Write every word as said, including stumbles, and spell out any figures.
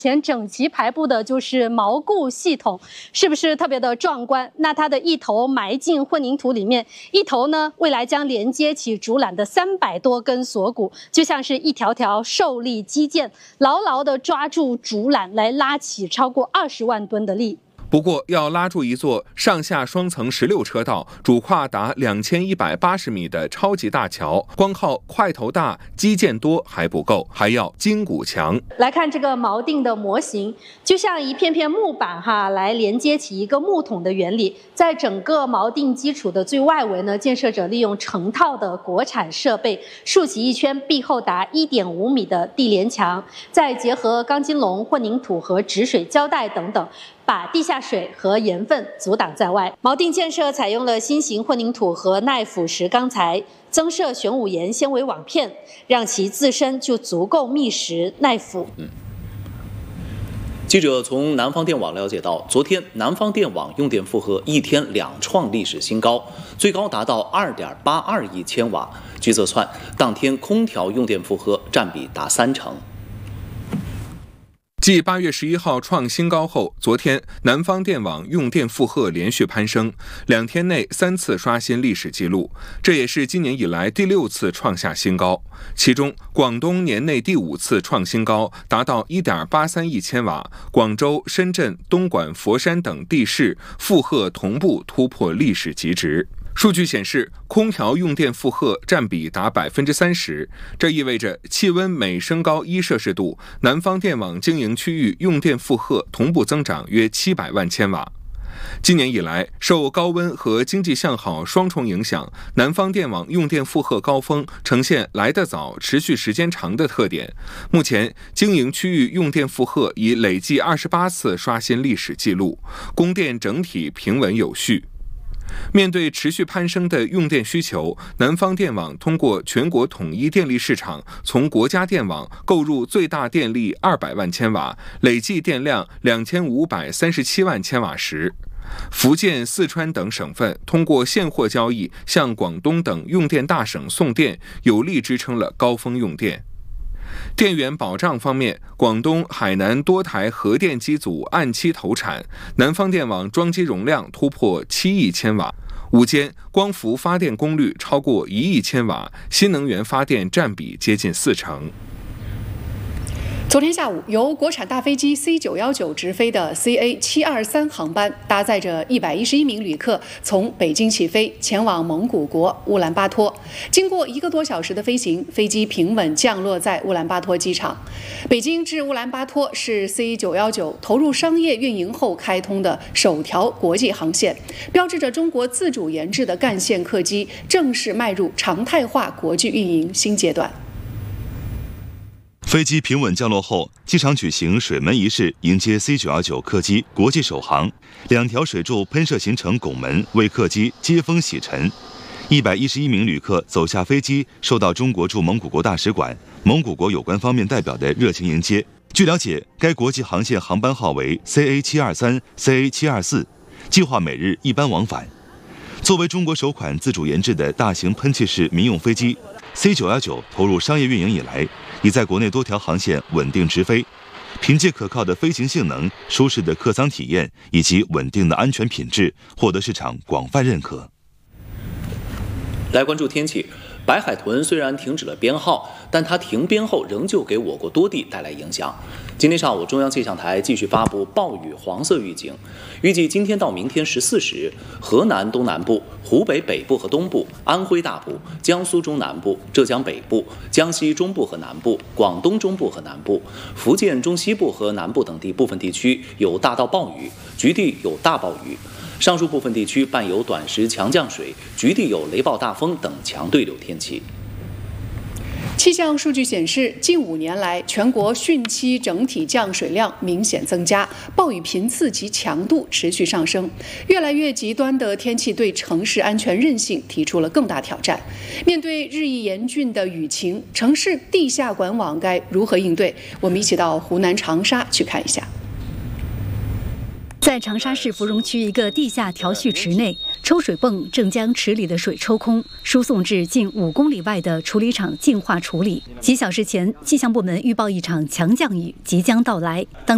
前整齐排布的就是锚固系统，是不是特别的壮观？那它的一头埋进混凝土里面，一头呢，未来将连接起竹缆的三百多根锁骨，就像是一条条受力肌腱，牢牢地抓住竹缆来拉起超过二十万吨的力。 不过，要拉住一座上下双层十六车道、主跨达两千一百八十米的超级大桥，光靠块头大、基建多还不够，还要筋骨强。 来看这个锚定的模型，就像一片片木板哈，来连接起一个木桶的原理。在整个锚定基础的最外围呢，建设者利用成套的国产设备，竖起一圈壁厚达一点五米的地连墙，再结合钢筋笼、混凝土和止水胶带等等，把地下水和盐分阻挡在外。锚定建设采用了新型混凝土和耐腐蚀钢材，增设玄武岩纤维网片，让其自身就足够密实耐腐。 嗯。记者从南方电网了解到，昨天南方电网用电负荷一天两创历史新高，最高达到 二点八二亿千瓦。据测算，当天空调用电负荷占比达三成。 继八月十一号创新高后，昨天南方电网用电负荷连续攀升，两天内三次刷新历史纪录，这也是今年以来第六次创下新高。其中，广东年内第五次创新高，达到 一点八三亿千瓦，广州、深圳、东莞、佛山等地市负荷同步突破历史极值。数据显示，空调用电负荷占比达百分之三十，这意味着气温每升高一摄氏度，南方电网经营区域用电负荷同步增长约七百万千瓦。今年以来，受高温和经济向好双重影响，南方电网用电负荷高峰呈现来得早、持续时间长的特点。目前，经营区域用电负荷已累计二十八次刷新历史纪录，供电整体平稳有序。面对持续攀升的用电需求，南方电网通过全国统一电力市场，从国家电网购入最大电力二百万千瓦，累计电量两千五百三十七万千瓦时，福建、四川等省份通过现货交易向广东等用电大省送电，有力支撑了高峰用电。电源保障方面，广东、海南多台核电机组按期投产，南方电网装机容量突破七亿千瓦，午间光伏发电功率超过一亿千瓦，新能源发电占比接近四成。 昨天下午，由国产大飞机 C 九一九直飞的 C A 七二三航班，搭载着一百一十一名旅客从北京起飞，前往蒙古国乌兰巴托。经过一个多小时的飞行，飞机平稳降落在乌兰巴托机场。北京至乌兰巴托是 C 九一九投入商业运营后开通的首条国际航线，标志着中国自主研制的干线客机正式迈入常态化国际运营新阶段。 飞机平稳降落后，机场举行水门仪式，迎接 C 九一九客机国际首航。两条水柱喷射形成拱门，为客机接风洗尘。一百一十一名旅客走下飞机，受到中国驻蒙古国大使馆、蒙古国有关方面代表的热情迎接。据了解，该国际航线航班号为 C A 七二三、C A 七二四，计划每日一班往返。作为中国首款自主研制的大型喷气式民用飞机 ，C 九一九投入商业运营以来，已在国内多条航线稳定直飞，凭借可靠的飞行性能、舒适的客舱体验以及稳定的安全品质，获得市场广泛认可。 来关注天气，白海豚虽然停止了编号，但它停编后仍旧给我国多地带来影响。今天上午，中央气象台继续发布暴雨黄色预警，预计今天到明天十四时，河南东南部、湖北北部和东部、安徽大部、江苏中南部、浙江北部、江西中部和南部、广东中部和南部、福建中西部和南部等地部分地区有大到暴雨，局地有大暴雨。上述部分地区伴有短时强降水，局地有雷暴大风等强对流天气。 气象数据显示，近五年来，全国汛期整体降水量明显增加，暴雨频次及强度持续上升。越来越极端的天气对城市安全韧性提出了更大挑战。面对日益严峻的雨情，城市地下管网该如何应对？我们一起到湖南长沙去看一下。 在长沙市芙蓉区一个地下调蓄池内，抽水泵正将池里的水抽空，输送至近五公里外的处理厂净化处理。几小时前，气象部门预报一场强降雨即将到来。当